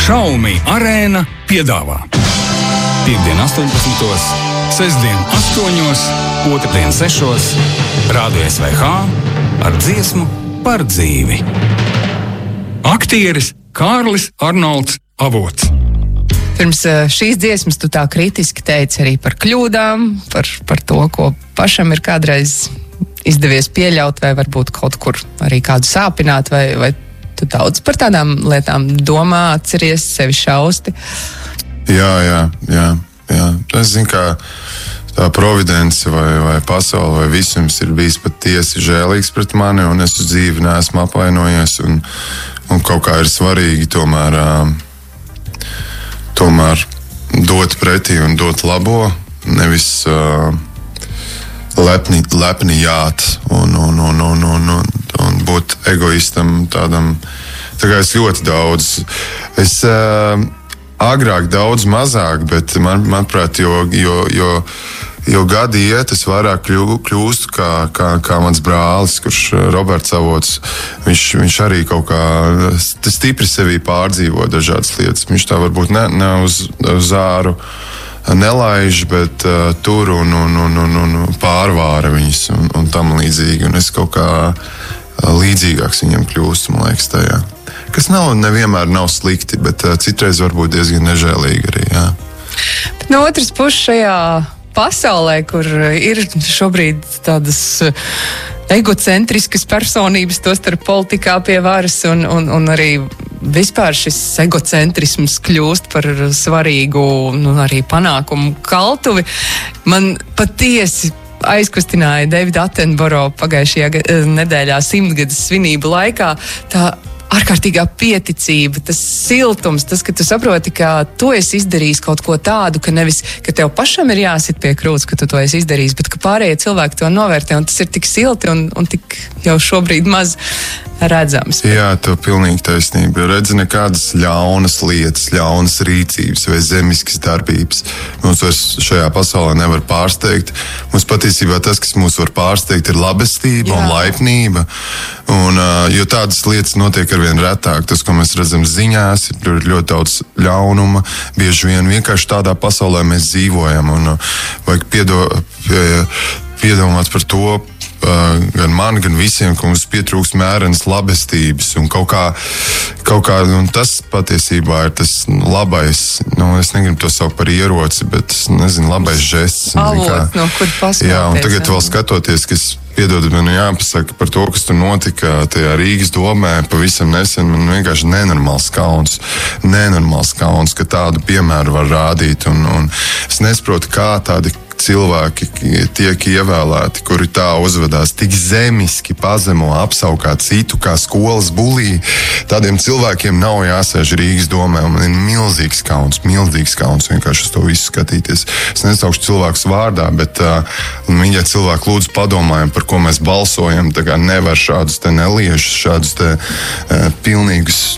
Xiaomi Arēna piedāvā Piektdien 18, sestdien 8, otrdien 6, Rādio SVH ar dziesmu par dzīvi. Aktieris Kārlis Arnolds Avots. Pirms šīs dziesmas tu tā kritiski teici arī par kļūdām, par to, ko pašam ir kādreiz izdevies pieļaut, vai varbūt kaut kur arī kādu sāpināt, vai tu daudz par tādām lietām domā, atceries, sevi šausti? Jā. Es zinu, kā tā providence vai pasaule vai visums ir bijis patiesi žēlīgs pret mani, un es uz dzīvi neesmu apvainojies, un kaut kā ir svarīgi tomēr dot pretī un dot labo, nevis lepni jāt un būt egoistam tādam. Tā kā es ļoti daudz. Es agrāk daudz mazāk, bet manuprāt, jo gadi iet, es vairāk kļūstu kā mans brālis, kurš Roberts Avots. Viņš arī kaut kā stipri sevī pārdzīvo dažādas lietas. Viņš tā varbūt ne uz āru nelaiž, bet tur un pārvāra viņus un tam līdzīgi. Un es kaut kā līdzīgāks viņam kļūstu, man liekas, tajā. Kas nevienmēr nav slikti, bet citreiz varbūt diezgan nežēlīgi arī, jā. Bet no otras puses šajā pasaulē, kur ir šobrīd tādas egocentriskas personības, tostarp politikā pie varas, un arī vispār šis egocentrisms kļūst par svarīgu arī panākumu kaltuvi. Man patiesi aizkustināja Davida Attenborough pagājušajā nedēļā 100-gades svinību laikā. Tā ārkārtīgā pieticība, tas siltums, tas, ka tu saproti, ka tu esi izdarījis kaut ko tādu, ka nevis, ka tev pašam ir jāsit pie krūts, ka tu to esi izdarījis, bet ka pārējie cilvēki to novērtē, un tas ir tik silti un tik jau šobrīd maz redzams. Jā, tev pilnīgi taisnība. Redzi nekādas ļaunas lietas, ļaunas rīcības vai zemiskas darbības. Mums vairs šajā pasaulē nevar pārsteigt. Mums patiesībā tas, kas mūs var pārsteigt, ir labestība un laipnība. Jo tādas lietas notiek arvien retāk. Tas, ko mēs redzam ziņās, ir ļoti daudz ļaunuma. Bieži vien vienkārši tādā pasaulē mēs dzīvojam. Vajag piedomāt par to, gan man, gan visiem, ka mums pietrūks mērenas labestības un kaut kā tas patiesībā ir tas labais, es negribu to saukt par ieroci, bet labais žests. Avots, no kur paskatīties. Jā, un tagad vēl skatoties, kas piedod, man jāpasaka par to, kas tur notika tajā Rīgas domē pavisam nesen, man vienkārši nenormāls kauns, ka tādu piemēru var rādīt, un es nesaprotu, kā tādi cilvēki tiek ievēlēti, kuri tā uzvedās tik zemiski, pazemo, apsaukā citu kā skolas bulī. Tādiem cilvēkiem nav jāsēž Rīgas domē, un man ir milzīgs kauns vienkārši uz to visu skatīties. Es nesaukšu cilvēkus vārdā, bet ja cilvēki lūdzu padomājam, par ko mēs balsojam, tā kā nevar šādus te neliešus, šādus te pilnīgus,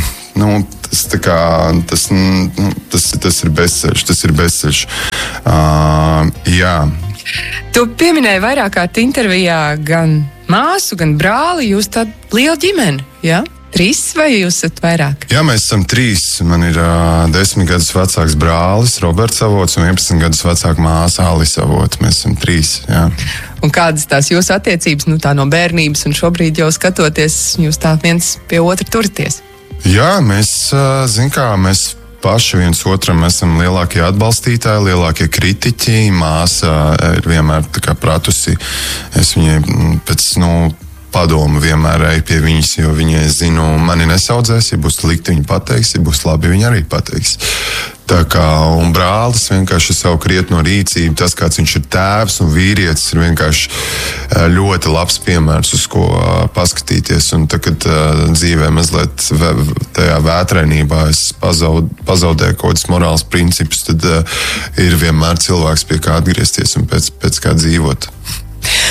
tas ir bezceļš. Jā. Tu pieminēji vairāk kārt intervijā gan māsu, gan brāli. Jūs tāda liela ģimene, jā? 3 vai jūs esat vairāk? Jā, mēs esam 3. Man ir 10 gadus vecāks brālis Roberts Avots un 11 gadus vecāka māsa Alisa Avots. Mēs esam 3, jā. Un kādas tās jūsu attiecības, tā no bērnības un šobrīd jau skatoties, jūs tā viens pie otra turaties? Jā, mēs paši viens otram esam lielākie atbalstītāji, lielākie kritiķi. Māsa ir vienmēr tā kā pratusi. Es viņai pēc, padomu vienmēr eju pie viņas, jo viņai zinu, mani nesaudzēs, ja būs slikti viņa pateiks, ja būs labi viņa arī pateiks. Tā kā, un brālis vienkārši savu krietno rīcību, tas, kāds viņš ir tēvs un vīrietis, ir vienkārši ļoti labs piemērs, uz ko paskatīties. Un tagad dzīvē mazliet tajā vētrainībā es pazaudēju kaut kādas morāls principus, tad ir vienmēr cilvēks, pie kā atgriezties un pēc kā dzīvot.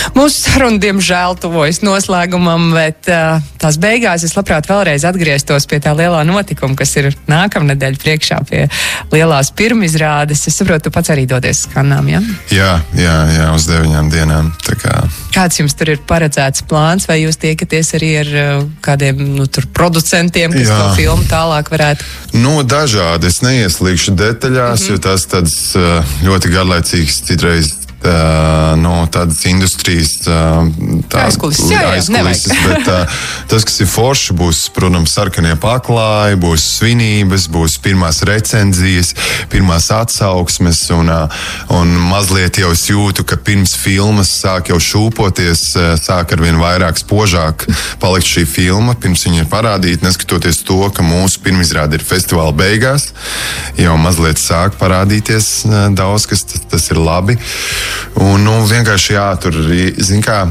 Mūsu saruna, diemžēl, tuvojas noslēgumam, bet tās beigās es labprāt vēlreiz atgrieztos pie tā lielā notikuma, kas ir nākamnedēļ priekšā pie lielās pirmizrādes. Es saprotu, tu pats arī dodies uz Kannām, ja? Jā, uz 9 dienām. Kāds jums tur ir paredzēts plāns, vai jūs tiekaties arī ar kādiem producentiem, kas to filmu tālāk varētu? Dažādi. Es neieslīgšu detaļās, jo tas tāds ļoti garlaicīgs citreiz. Tādas industrijas aizkulises, bet tas, kas ir forši, būs, protams, sarkanie paklāji, būs svinības, būs pirmās recenzijas, pirmās atsauksmes, un mazliet jau es jūtu, ka pirms filmas sāk jau šūpoties, sāk arvien vairāk spožāk palikt šī filma, pirms viņa ir parādīta, neskatoties to, ka mūsu pirmizrāde ir festivāla beigās, jau mazliet sāk parādīties daudz, kas tas ir labi. Un vienkārši tur, zin kā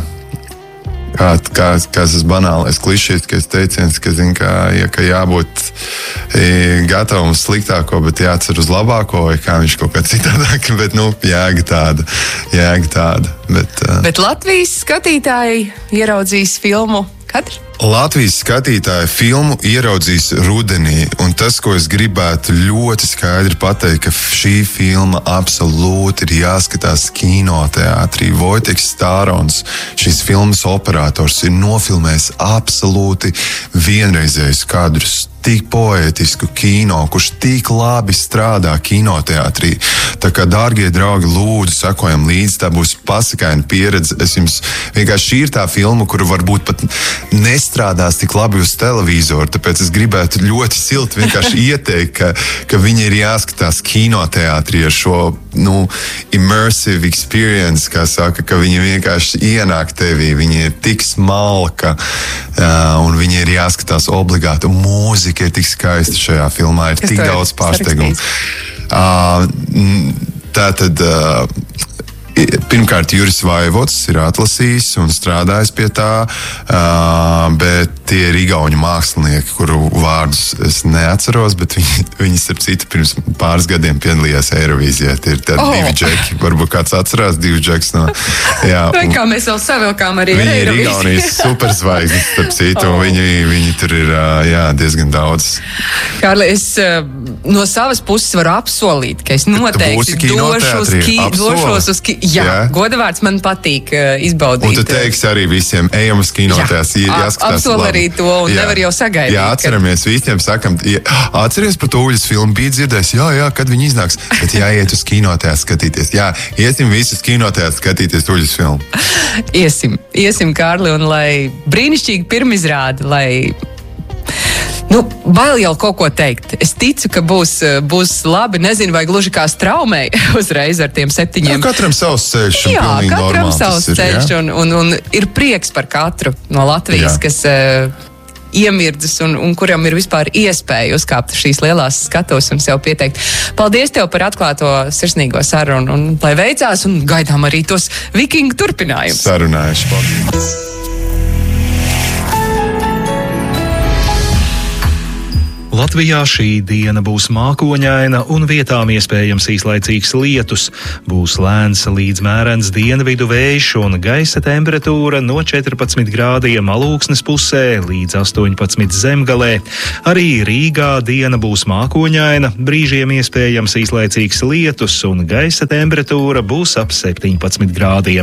tas banālais klišejs teiciens, ka jābūt gatavam uz sliktāko, bet jācer uz labāko, vai kā viņš kaut kā citādāk, bet jēga tāda. Bet Latvijas skatītāji ieraudzīs filmu kad? Latvijas skatītāji filmu ieraudzīs rudenī, un tas, ko es gribētu ļoti skaidri pateikt, ka šī filma absolūti ir jāskatās kinoteātrī. Vojteks Stārons, šīs filmas operators, ir nofilmējis absolūti vienreizējus kadrus, tik poētisku kino, kurš tik labi strādā kinoteātrī. Tā kā, dārgie draugi, lūdzu, sekojam līdzi, tā būs pasakaina pieredze. Es jums vienkārši šī ir tā filma, kuru varbūt pat nestrādās tik labi uz televizoru, tāpēc es gribētu ļoti silti vienkārši ieteikt, ka viņi ir jāskatās kinoteātrī ar šo, immersive experience, kā saka, ka viņi vienkārši ienāk tevī, viņi ir tik smalka, un viņi ir jāskatās obligāti, un mūzika ir tik skaista šajā filmā, ir tik daudz pārsteigumu. Tātad pirmkārt Juris Vaivods ir atlasījis un strādājis pie tā, bet tie ir igauņu mākslinieki, kuru vārdus es neatceros, bet viņi starp citu pirms pāris gadiem piedalījās Eirovīzijā. Tie ir tādi divi džeki, varbūt kāds atcerās divi džeks no... Vai kā mēs vēl savilkām arī Eirovīziju. Viņi ir Eirovīziju. Igaunijas superzvaigznes, starp citu, un viņi tur ir diezgan daudz. Kārli, es no savas puses varu apsolīt, ka es noteikti došos uz godavārds man patīk izbaudīt. Un tu teiksi arī visiem, ejam uz kinoteātri, jāskatās apsol arī to, un nevar jau sagaidīt. Jā, atceramies, visiem sakam, atceries par to Uļas filmu, bija dzirdējis, jā, kad viņi iznāks, bet jāiet uz kinoteātri skatīties. Jā, iesim visi uz kinoteātri skatīties Uļas filmu. Iesim, Kārli, un lai brīnišķīgi pirmizrāde, lai... bail jau kaut ko teikt. Es ticu, ka būs labi, nezinu, vai gluži kā straumei uzreiz ar tiem 7. Katram savs ceļš. Jā, katram savs ceļš, un ir prieks par katru no Latvijas, kas iemirdzas un kuram ir vispār iespēja uzkāpt šīs lielās skatos un sev pieteikt. Paldies tev par atklāto sirsnīgo sarunu, un lai veicās, un gaidām arī tos vikingu turpinājumus. Sarunājuši, paldies. Latvijā šī diena būs mākoņaina un vietām iespējams īslaicīgs lietus. Būs lēns līdz mērens dienvidu vējš un gaisa temperatūra no 14 grādiem Alūksnes pusē līdz 18 Zemgalē. Arī Rīgā diena būs mākoņaina, brīžiem iespējams īslaicīgs lietus un gaisa temperatūra būs ap 17 grādiem.